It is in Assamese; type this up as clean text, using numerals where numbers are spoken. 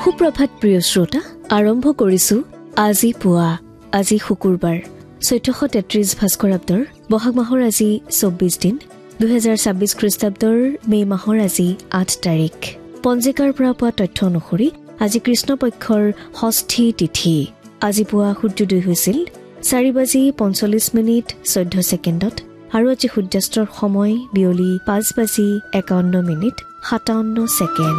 সুপ্ৰভাত প্ৰিয় শ্ৰোতা, আৰম্ভ কৰিছো আজি পুৱা। আজি শুকুৰবাৰ 1433 ভাস্কৰাব্দৰ বহাগ মাহৰ আজি 24 দিন, 2026 খ্ৰীষ্টাব্দৰ মে মাহৰ আজি 8 তাৰিখ। পঞ্জিকাৰ পৰা পোৱা তথ্য অনুসৰি আজি কৃষ্ণপক্ষৰ ষষ্ঠী তিথি। আজি পুৱা সূৰ্যোদয় হৈছিল 4:45:14 আৰু আজি সূৰ্যাস্তৰ সময় বিয়লি 5:51:57।